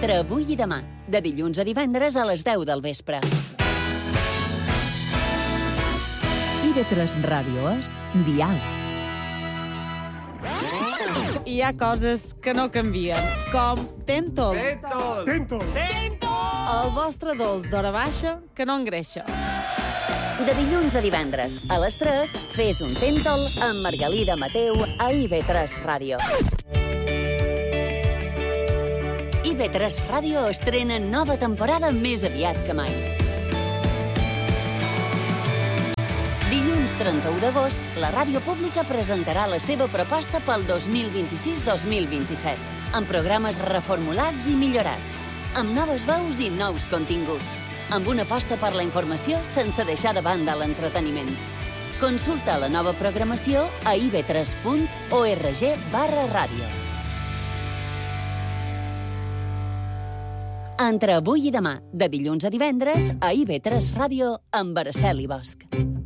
Entre avui i demà, de dilluns a divendres a les 10 del vespre. IB3 Ràdio és Diàleg. Hi ha coses que no canvien, com Tentol. Tentol! El vostre dolç d'hora baixa que no engreixa. De dilluns a divendres, a les 3, fes un Tentol amb Margalida Mateu a IB3 Ràdio. IB3 Ràdio estrena nova temporada més aviat que mai. Dilluns 31 d'agost, la ràdio pública presentarà la seva proposta pel 2026-2027, amb programes reformulats i millorats, amb noves veus i nous continguts, amb una aposta per la informació sense deixar de banda l'entreteniment. Consulta la nova programació a ib3.org/ràdio. Entre avui i demà, de dilluns a divendres, a IB3 Ràdio amb Araceli Bosch.